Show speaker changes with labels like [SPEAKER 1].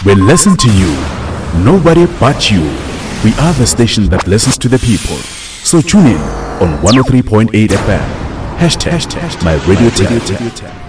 [SPEAKER 1] We listen to you. Nobody but you. We are the station that listens to the people. So tune in on 103.8 FM. Hashtag My Radio Tech.